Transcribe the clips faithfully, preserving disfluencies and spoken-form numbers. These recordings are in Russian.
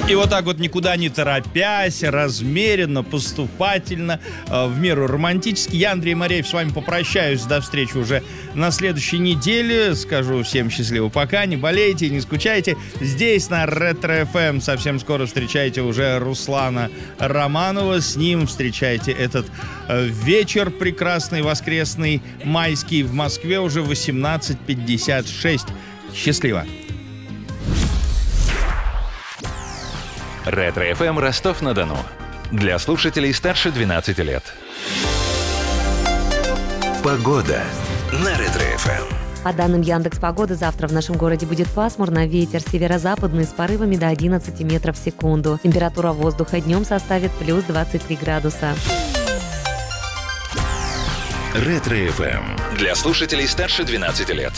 И вот так вот, никуда не торопясь, размеренно, поступательно, э, в меру романтически. Я, Андрей Мореев, с вами попрощаюсь. До встречи уже на следующей неделе. Скажу всем счастливо пока. Не болейте, не скучайте. Здесь на Ретро-эф эм совсем скоро встречайте уже Руслана Романова. С ним встречайте этот э, вечер прекрасный, воскресный, майский в Москве уже восемнадцать пятьдесят шесть. Счастливо! Ретро-эф эм Ростов-на-Дону. Для слушателей старше двенадцати лет. Погода на Ретро-эф эм. По данным Яндекс.Погоды, завтра в нашем городе будет пасмурно, ветер северо-западный с порывами до одиннадцати метров в секунду. Температура воздуха днем составит плюс двадцать три градуса. Ретро-эф эм. Для слушателей старше двенадцати лет.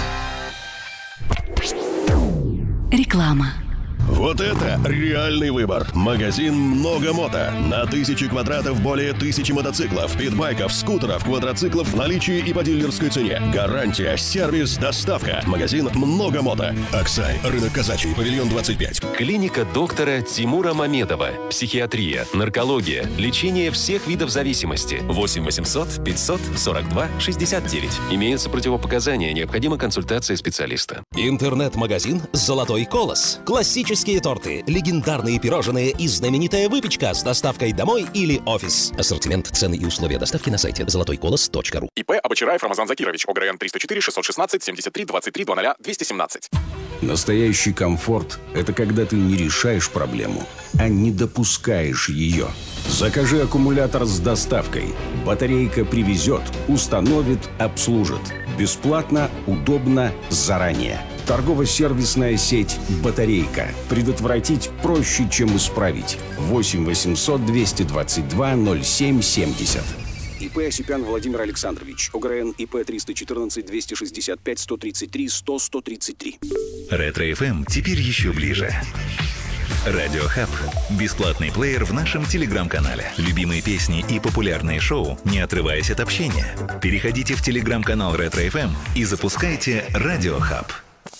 Реклама. Вот это реальный выбор. Магазин «Много мото». На тысячи квадратов более тысячи мотоциклов, питбайков, скутеров, квадроциклов в наличии и по дилерской цене. Гарантия, сервис, доставка. Магазин «Много мото». Аксай, рынок Казачий, павильон двадцать пять. Клиника доктора Тимура Мамедова. Психиатрия, наркология, лечение всех видов зависимости. восемь восемьсот пятьсот сорок два шестьдесят девять. Имеются противопоказания, необходима консультация специалиста. Интернет-магазин «Золотой колос». Классические торты, легендарные пирожные и знаменитая выпечка с доставкой домой или офис. Ассортимент, цены и условия доставки на сайте золотой колос точка ру. ИП Абочараев Рамазан Закирович. ОГРН триста четыре шестьсот шестнадцать семьдесят три двадцать три двадцать двести семнадцать. Настоящий комфорт – это когда ты не решаешь проблему, а не допускаешь ее. Закажи аккумулятор с доставкой. Батарейка привезет, установит, обслужит. Бесплатно, удобно, заранее. Торгово-сервисная сеть «Батарейка». Предотвратить проще, чем исправить. восемь восемьсот двести двадцать два ноль семь семьдесят. ИП Осипян Владимир Александрович. ОГРН ИП триста четырнадцать двести шестьдесят пять сто тридцать три сто сто тридцать три. Ретро-эф эм теперь еще ближе. Радиохаб. Бесплатный плеер в нашем телеграм-канале. Любимые песни и популярные шоу, не отрываясь от общения. Переходите в телеграм-канал Ретро-эф эм и запускайте Радиохаб.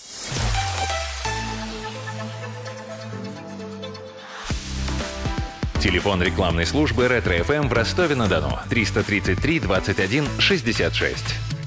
Телефон рекламной службы Ретро-эф эм в Ростове-на-Дону. триста тридцать три двадцать один шестьдесят шесть.